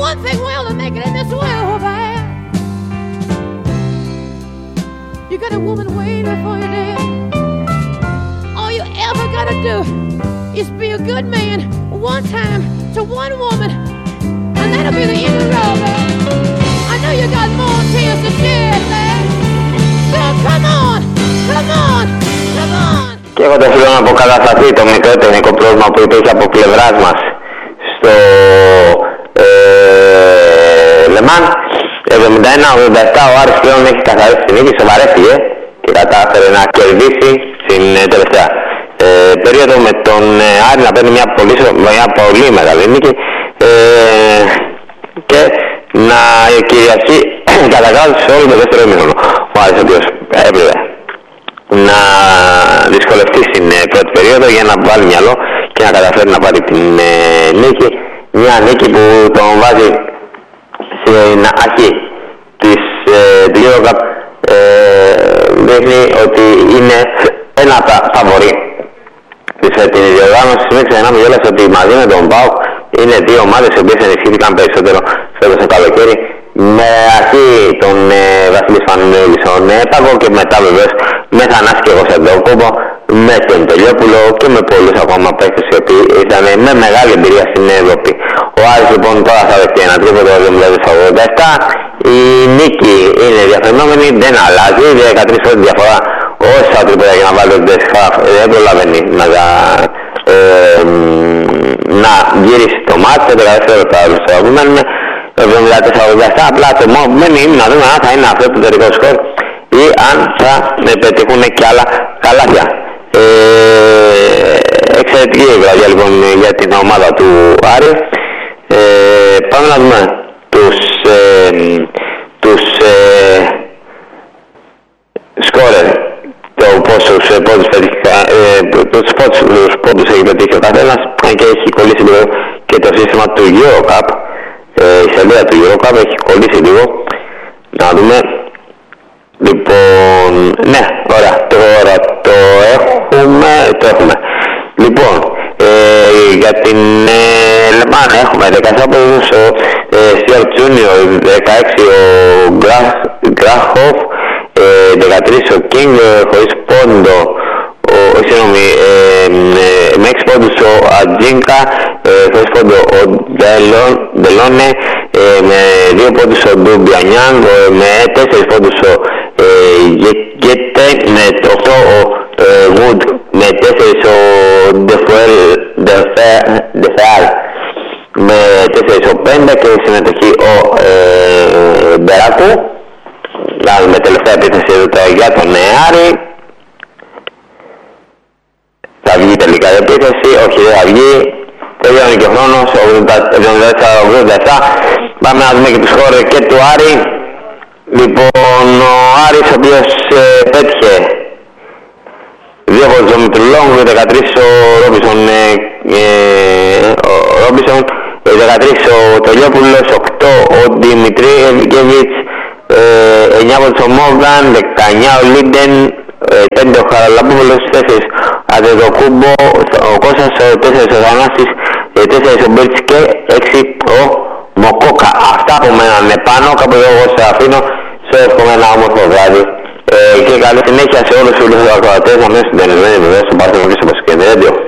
one thing well to make it in this world, man. You got a woman waiting for you there. All you ever gotta do is be a good man one time to one woman, and that'll be the end of the road, man. I know you got more tears to shed, man. So come on, come on, come on. Και εγώ το θέλω να αποκατασταθεί το μικρό τεχνικό πρόβλημα που υπήρχε από πλευράς μας στο Λεμάν. 71-87 ο Άρης πλέον έχει καθαρίσει τη νίκη, σοβαρέθηκε και κατάφερε να κερδίσει στην τελευταία περίοδο με τον Άρη να παίρνει μια πολύ μεγάλη νίκη και να κυριαρχεί κατά κράτος σε όλο το δεύτερο ημίχρονο. Ο Άρης ο οποίος έπρεπε να δυσκολευτεί στην πρώτη περίοδο για να βάλει μυαλό και να καταφέρει να πάρει την νίκη. Μια νίκη που τον βάζει στην αρχή του EuroCup, δείχνει ότι είναι ένα από τα φαβορί της φετινής διοργάνωσης. Μην ξεχνάμε κιόλας ότι μαζί με τον ΠΑΟΚ είναι δύο ομάδες οι οποίες ενισχύθηκαν περισσότερο φέτος το καλοκαίρι, με αρχή τον Βασίλη Σπανούλη στον Πάγο και μετά βεβαίως με Θανάση και Κωνσταντινόπουλο, με τον Τελειόπουλο και με πολλούς ακόμα παίκτες οι οποίοι ήταν με μεγάλη εμπειρία στην Ευρώπη. Ο Άρης λοιπόν τώρα θα δεχτεί ένα τρίποντο 77. Η νίκη είναι διαφαινόμενη, δεν αλλάζει, 13 ώρες διαφορά. Όσα τρίποτα για να βάλει τον Τεσχάφ δεν προλαβαίνει να γυρίσει το μάτι, 14 λεπτά που μένουμε. 74-87, απλά το μόνο που μένει είναι να δούμε αν θα είναι αυτό το τελικό σκορ ή αν θα πετύχουν και άλλα καλάθια. Εξαιρετική βραδιά λοιπόν για την ομάδα του Άρη. Πάμε να δούμε τους σκόρερ, το πόσους πόντους έχει πετύχει ο καθένας, και έχει κολλήσει λίγο και το σύστημα του EuroCup. Η σελίδα του EuroCup έχει κολλήσει λίγο. Να δούμε. Λοιπόν, ναι, ωραία, τώρα το έχουμε. Λοιπόν, για την Λεμάν έχουμε 17 πόντους ο Στιαρτ Junior, 16 ο Γκράχοφ, 13 ο Κίνγκ χωρίς πόντο, με 6 πόντους ο Ατζίνκα, χωρίς πόντο ο Ντελόνε, με 2 πόντους ο Ντουμπιανιάνγκ, με 4 πόντους ο Γέτε, με 8 ο Γουντ, με 4 ο Ντεφεάλ, με 4 ο Πέντα και συμμετοχή ο Μπεράκου. Με τελευταία επίθεση εδώ για τον Άρη. Θα βγει τελικά η επίθεση, όχι δεν θα βγει. Τελειώνει και ο χρόνος, 74-87. Πάμε να δούμε και τους χώρες και του Άρη. Λοιπόν, ο Άρης ο οποίος πέτυχε 2 από τον Μητρουλόγου, 13 ο Ρόμπισον, 13 ο Τελειόπουλος, 8 ο Δημητρίκεβιτς, 9 από τον Μόργαν, 19 ο Λίντεν, 5 ο Χαραλαμπόπουλος, 4 Αντεδοκούμπο, ο Κώστας, 4 ο Θανάσης, 4 ο Μπέρτς και 6 ο Μοκόκα. Αυτά από μένα είναι πάνω, κάπου εδώ εγώ σε αφήνω, σε εύχομαι ένα όμορφο βράδυ και καλή συνέχεια σε όλους τους ακροατές, να μένουν συντονισμένοι βεβαίως στο Παρθενό και στο Πασχέδιο.